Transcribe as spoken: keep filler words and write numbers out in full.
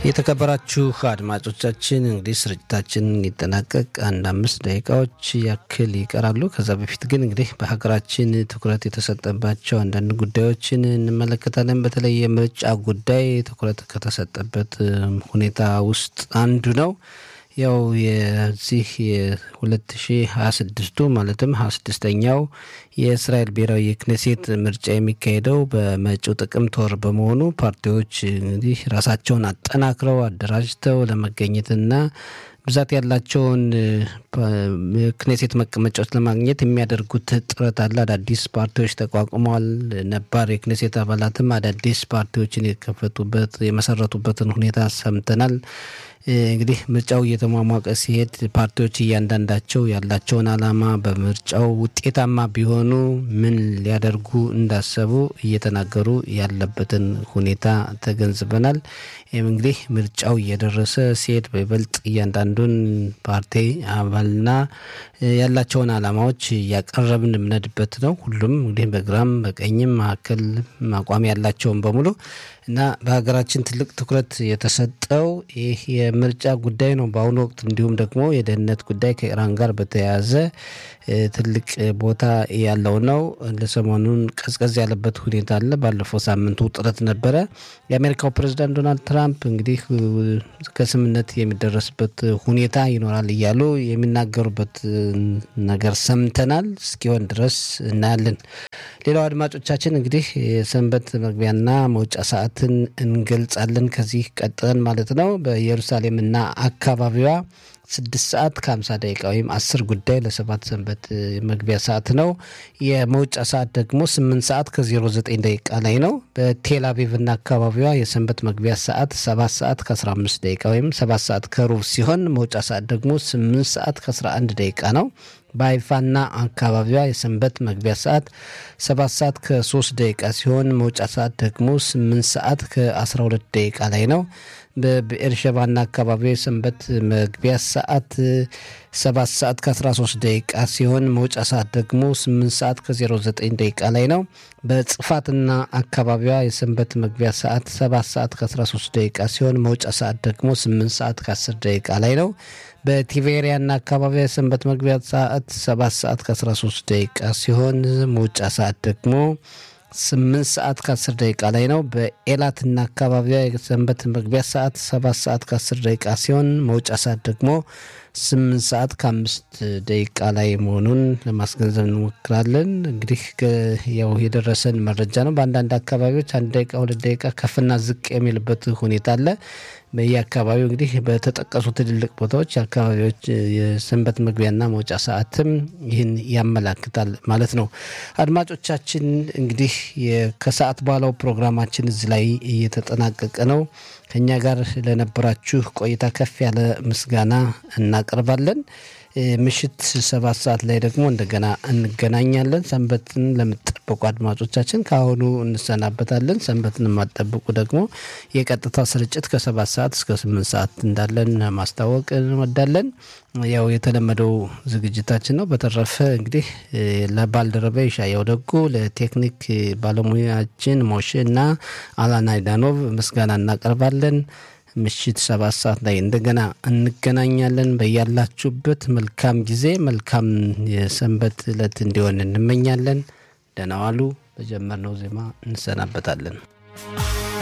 የተከበራችሁ አድማጮቻችን እንግዲህ ስርጭታችን ሊጠናቀቅ አንድ አምስት ደቂቃዎች ያክል ይቀራሉ። ከዛ በፊት ግን እንግዲህ በሀገራችን ትኩረት የተሰጠባቸው አንዳንድ ጉዳዮችን እንመለከታለን። በተለይ የምርጫ ጉዳይ ትኩረት ከተሰጠበት ሁኔታ ውስጥ አንዱ ነው። ያው የዚህ የ2026 ማለትም ሃያ ስድስተኛው የእስራኤል ብሔራዊ የክኔሴት ምርጫ የሚካሄደው በመጪው ጥቅምት ወር በመሆኑ ፓርቲዎች እንግዲህ ራሳቸውን አጠናክረው አደራጅተው ለመገኘትና ብዛት ያላቸውን ክኔሴት መቀመጫዎች ለማግኘት የሚያደርጉት ጥረት አለ። አዳዲስ ፓርቲዎች ተቋቁመዋል። ነባር የክኔሴት አባላትም አዳዲስ ፓርቲዎችን የከፈቱበት የመሰረቱበትን ሁኔታ ሰምተናል። እንግዲህ ምርጫው እየተሟሟቀ ሲሄድ ፓርቲዎች እያንዳንዳቸው ያላቸውን ዓላማ በምርጫው ውጤታማ ቢሆኑ ምን ሊያደርጉ እንዳሰቡ እየተናገሩ ያለበትን ሁኔታ ተገንዝበናል። እንግዲህ ምርጫው እየደረሰ ሲሄድ በይበልጥ እያንዳንዱን ፓርቲ አባልና ያላቸውን ዓላማዎች እያቀረብን የምንሄድበት ነው። ሁሉም እንግዲህ በግራም በቀኝም መካከል አቋም ያላቸውን በሙሉ እና በሀገራችን ትልቅ ትኩረት የተሰጠው ይህ የምርጫ ጉዳይ ነው በአሁኑ ወቅት። እንዲሁም ደግሞ የደህንነት ጉዳይ ከኢራን ጋር በተያያዘ ትልቅ ቦታ ያለው ነው። ለሰሞኑን ቀዝቀዝ ያለበት ሁኔታ አለ። ባለፈው ሳምንት ውጥረት ነበረ። የአሜሪካው ፕሬዝዳንት ዶናልድ ትራምፕ እንግዲህ ከስምምነት የሚደረስበት ሁኔታ ይኖራል እያሉ የሚናገሩበት ነገር ሰምተናል። እስኪሆን ድረስ እናያለን። ሌላው አድማጮቻችን እንግዲህ የሰንበት መግቢያና መውጫ ሰዓትን እንገልጻለን ከዚህ ቀጥለን ማለት ነው። በኢየሩሳሌምና አካባቢዋ ስድስት ሰዓት ከሃምሳ ደቂቃ ወይም አስር ጉዳይ ለሰባት ሰንበት መግቢያ ሰዓት ነው። የመውጫ ሰዓት ደግሞ ስምንት ሰዓት ከዜሮ ዘጠኝ ደቂቃ ላይ ነው። በቴል አቪቭና አካባቢዋ የሰንበት መግቢያ ሰዓት ሰባት ሰዓት ከአስራ አምስት ደቂቃ ወይም ሰባት ሰዓት ከሩብ ሲሆን መውጫ ሰዓት ደግሞ ስምንት ሰዓት ከአስራ አንድ ደቂቃ ነው። በሀይፋና አካባቢዋ የሰንበት መግቢያ ሰዓት ሰባት ሰዓት ከሶስት ደቂቃ ሲሆን መውጫ ሰዓት ደግሞ ስምንት ሰዓት ከአስራ ሁለት ደቂቃ ላይ ነው። በብኤርሸባና አካባቢው የሰንበት መግቢያ ሰዓት ሰባት ሰዓት ከአስራ ሶስት ደቂቃ ሲሆን መውጫ ሰዓት ደግሞ ስምንት ሰዓት ከዜሮ ዘጠኝ ደቂቃ ላይ ነው። በጽፋትና አካባቢዋ የሰንበት መግቢያ ሰዓት ሰባት ሰዓት ከአስራ ሶስት ደቂቃ ሲሆን መውጫ ሰዓት ደግሞ ስምንት ሰዓት ከአስር ደቂቃ ላይ ነው። በቲቬሪያና አካባቢዋ የሰንበት መግቢያ ሰዓት ሰባት ሰዓት ከአስራ ሶስት ደቂቃ ሲሆን መውጫ ሰዓት ደግሞ ስምንት ሰዓት ከአስር ደቂቃ ላይ ነው። በኤላትና አካባቢዋ የሰንበት መግቢያ ሰዓት ሰባት ሰዓት ከአስር ደቂቃ ሲሆን መውጫ ሰዓት ደግሞ ስምንት ሰዓት ከአምስት ደቂቃ ላይ መሆኑን ለማስገንዘብ እንሞክራለን። እንግዲህ ያው የደረሰን መረጃ ነው። በአንዳንድ አካባቢዎች አንድ ደቂቃ ሁለት ደቂቃ ከፍና ዝቅ የሚልበት ሁኔታ አለ። በየአካባቢው እንግዲህ በተጠቀሱ ትልልቅ ቦታዎች አካባቢዎች የሰንበት መግቢያና መውጫ ሰዓትም ይህን ያመላክታል ማለት ነው። አድማጮቻችን እንግዲህ ከሰዓት በኋላው ፕሮግራማችን እዚህ ላይ እየተጠናቀቀ ነው። ከኛ ጋር ለነበራችሁ ቆይታ ከፍ ያለ ምስጋና እናቀርባለን። ምሽት ሰባት ሰዓት ላይ ደግሞ እንደገና እንገናኛለን። ሰንበትን ለምትጠብቁ አድማጮቻችን ከአሁኑ እንሰናበታለን። ሰንበትን የማትጠብቁ ደግሞ የቀጥታ ስርጭት ከሰባት ሰዓት እስከ ስምንት ሰዓት እንዳለን ማስታወቅ እንወዳለን። ያው የተለመደው ዝግጅታችን ነው። በተረፈ እንግዲህ ለባልደረባ ይሻያው ደጉ፣ ለቴክኒክ ባለሙያችን ሞሼ እና አላና አይዳኖቭ ምስጋና እናቀርባለን። ምሽት ሰባት ሰዓት ላይ እንደገና እንገናኛለን። በያላችሁበት መልካም ጊዜ መልካም የሰንበት ዕለት እንዲሆን እንመኛለን። ደህና ዋሉ። በጀመርነው ዜማ እንሰናበታለን።